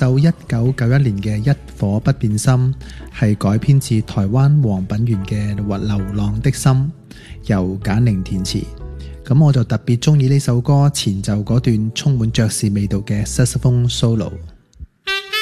首1991年嘅一顆不變心係改編自台灣黃品源嘅流浪的心，由簡寧填詞。咁我就特別中意呢首歌前奏嗰段充滿爵士味道嘅 saxophone solo。